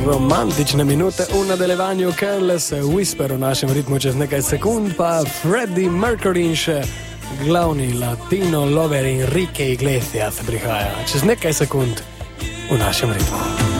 romantične minute v nadaljevanju Careless Whisper v našem ritmu čez nekaj sekund, pa Freddie Mercury in še glavni latino lover Enrique Iglesias prihaja čez nekaj sekund v našem ritmu.